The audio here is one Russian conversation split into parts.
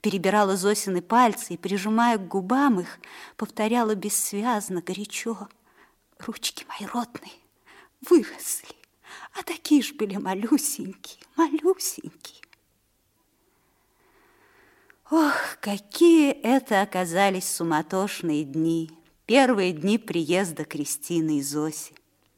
перебирала Зосины пальцы и, прижимая к губам их, повторяла бессвязно, горячо: «Ручки мои родные выросли, а такие ж были малюсенькие, малюсенькие». Ох, какие это оказались суматошные дни, первые дни приезда Кристины и Зоси.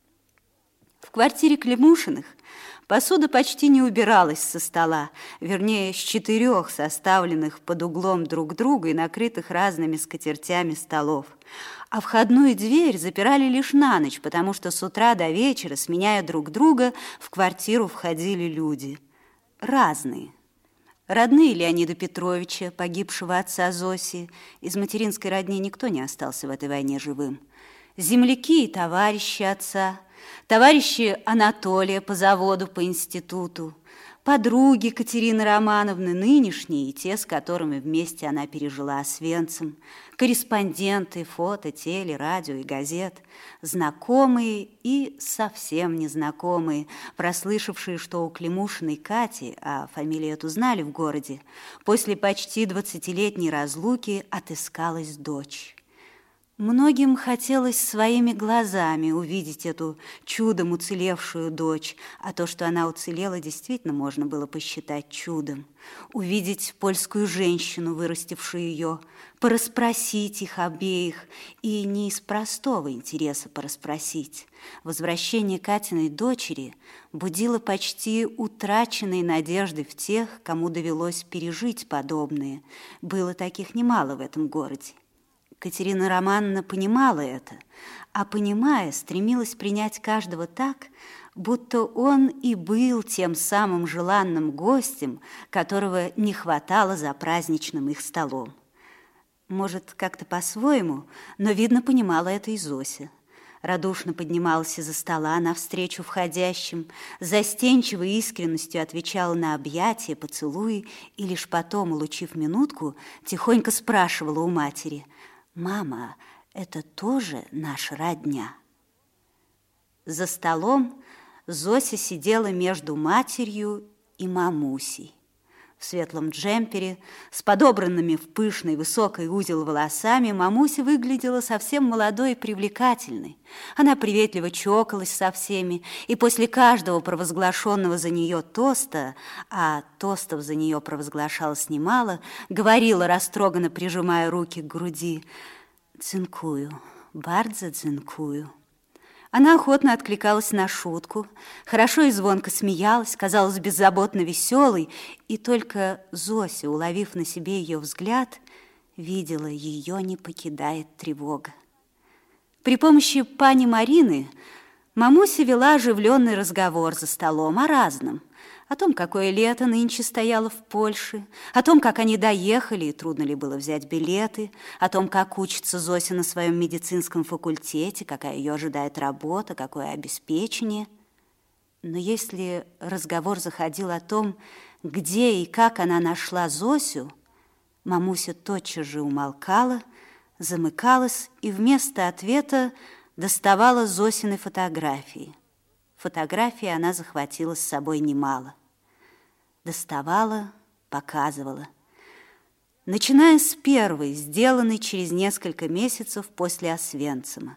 В квартире Климушиных посуда почти не убиралась со стола, вернее, с 4 составленных под углом друг друга и накрытых разными скатертями столов. А входную дверь запирали лишь на ночь, потому что с утра до вечера, сменяя друг друга, в квартиру входили люди. Разные. Родные Леонида Петровича, погибшего отца Зоси, из материнской родни никто не остался в этой войне живым. Земляки и товарищи отца, товарищи Анатолия по заводу, по институту, подруги Катерины Романовны, нынешние и те, с которыми вместе она пережила Освенцим, корреспонденты, фото, теле, радио и газет, знакомые и совсем незнакомые, прослышавшие, что у Климушиной Кати, а фамилию эту знали в городе, после почти 20-летней разлуки отыскалась дочь. Многим хотелось своими глазами увидеть эту чудом уцелевшую дочь, а то, что она уцелела, действительно можно было посчитать чудом. Увидеть польскую женщину, вырастившую ее, порасспросить их обеих, и не из простого интереса порасспросить. Возвращение Катиной дочери будило почти утраченные надежды в тех, кому довелось пережить подобное. Было таких немало в этом городе. Катерина Романовна понимала это, а понимая, стремилась принять каждого так, будто он и был тем самым желанным гостем, которого не хватало за праздничным их столом. Может, как-то по-своему, но, видно, понимала это и Зося. Радушно поднималась из-за стола навстречу входящим, застенчивой искренностью отвечала на объятия, поцелуи и лишь потом, улучив минутку, тихонько спрашивала у матери: «Мама, это тоже наша родня?» За столом Зося сидела между матерью и мамусей. В светлом джемпере, с подобранными в пышный высокий узел волосами, мамуся выглядела совсем молодой и привлекательной. Она приветливо чокалась со всеми, и после каждого провозглашенного за нее тоста, а тостов за нее провозглашалось немало, говорила, растроганно прижимая руки к груди: «Дзинкую, бардзо дзинкую». Она охотно откликалась на шутку, хорошо и звонко смеялась, казалась беззаботно веселой, и только Зося, уловив на себе ее взгляд, видела, ее не покидает тревога. При помощи пани Марины мамуся вела оживленный разговор за столом о разном. О том, какое лето нынче стояло в Польше, о том, как они доехали и трудно ли было взять билеты, о том, как учится Зося на своем медицинском факультете, какая ее ожидает работа, какое обеспечение. Но если разговор заходил о том, где и как она нашла Зосю, мамуся тотчас же умолкала, замыкалась и вместо ответа доставала Зосины фотографии. Фотографии она захватила с собой немало. Доставала, показывала. Начиная с первой, сделанной через несколько месяцев после Освенцима.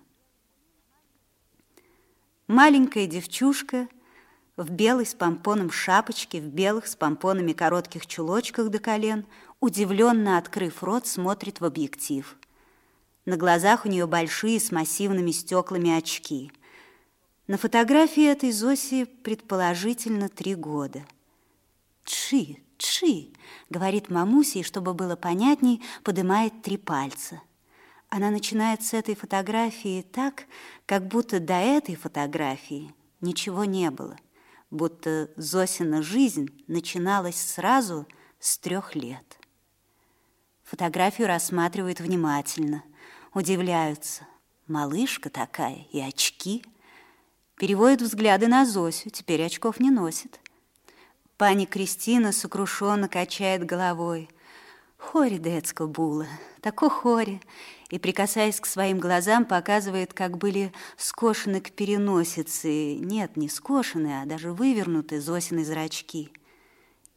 Маленькая девчушка в белой с помпоном шапочке, в белых с помпонами коротких чулочках до колен, удивленно открыв рот, смотрит в объектив. На глазах у нее большие с массивными стеклами очки. На фотографии этой Зоси предположительно 3 года. «Чи, чи», — говорит мамуся, и, чтобы было понятней, поднимает 3 пальца. Она начинает с этой фотографии так, как будто до этой фотографии ничего не было, будто Зосина жизнь начиналась сразу с 3 лет. Фотографию рассматривают внимательно, удивляются. Малышка такая и очки. Переводят взгляды на Зосю, теперь очков не носит. Пани Кристина сокрушенно качает головой. «Хоре, децко, була, тако хоре», и, прикасаясь к своим глазам, показывает, как были скошены к переносице. Нет, не скошены, а даже вывернуты Зосины зрачки.